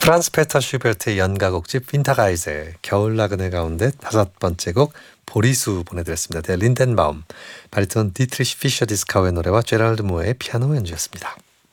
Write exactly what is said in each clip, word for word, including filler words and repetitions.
프란스 페터 슈베르트의 연가곡집 윈터가이제 겨울 나그네 가운데 다섯 번째 곡 보리수 보내드렸습니다. 대 린덴바움, 바리톤 디트리시 피셔 디스카우의 노래와 제랄드 무어의 피아노 연주였습니다.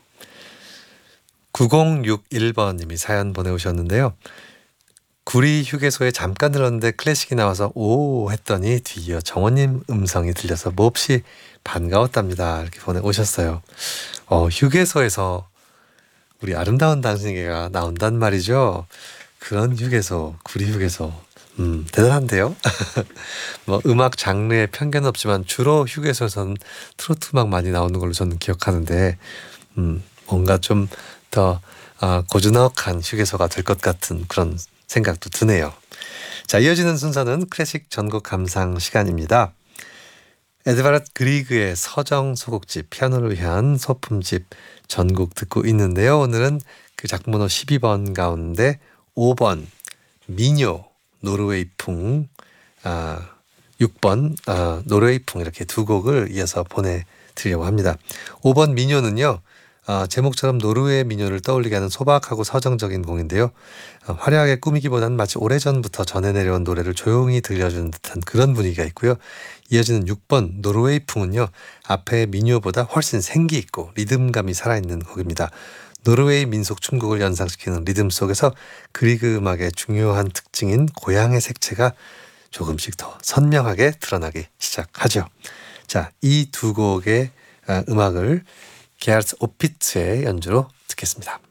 구공육일 번님이 사연 보내오셨는데요. 구리 휴게소에 잠깐 들었는데 클래식이 나와서 오 했더니 뒤이어 정원님 음성이 들려서 몹시 반가웠답니다. 이렇게 보내오셨어요. 어, 휴게소에서 우리 아름다운 당신에게가 나온단 말이죠. 그런 휴게소, 구리 휴게소. 음, 대단한데요. 뭐 음악 장르에 편견 없지만 주로 휴게소에서는 트로트 음악 많이 나오는 걸로 저는 기억하는데 음, 뭔가 좀 더 어, 고즈넉한 휴게소가 될 것 같은 그런 생각도 드네요. 자, 이어지는 순서는 클래식 전곡 감상 시간입니다. 에드바르트 그리그의 서정 소곡집, 피아노를 위한 소품집 전곡 듣고 있는데요. 오늘은 그 작품 번호 십이 번 가운데 오 번 미뇨 노르웨이풍, 아, 육 번 아, 노르웨이풍 이렇게 두 곡을 이어서 보내드리려고 합니다. 오 번 미뇨는요. 어, 제목처럼 노르웨이 민요를 떠올리게 하는 소박하고 서정적인 곡인데요. 어, 화려하게 꾸미기보다는 마치 오래전부터 전해 내려온 노래를 조용히 들려주는 듯한 그런 분위기가 있고요. 이어지는 육 번 노르웨이풍은요. 앞에 민요보다 훨씬 생기 있고 리듬감이 살아있는 곡입니다. 노르웨이 민속 춤곡을 연상시키는 리듬 속에서 그리그 음악의 중요한 특징인 고향의 색채가 조금씩 더 선명하게 드러나기 시작하죠. 자, 이 두 곡의 음악을 게르트 오피츠의 연주로 듣겠습니다.